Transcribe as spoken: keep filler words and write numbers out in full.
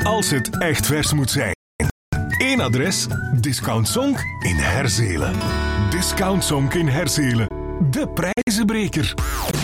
als het echt vers moet zijn. Eén adres, Discount Sonk in Herzelen. Discount Sonk in Herzelen. De prijzenbreker.